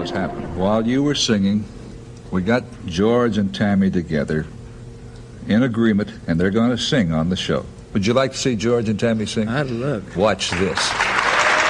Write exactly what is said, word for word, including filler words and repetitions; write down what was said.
what's happened. While you were singing, we got George and Tammy together in agreement, and they're going to sing on the show. Would you like to see George and Tammy sing? I'd love it. Watch this.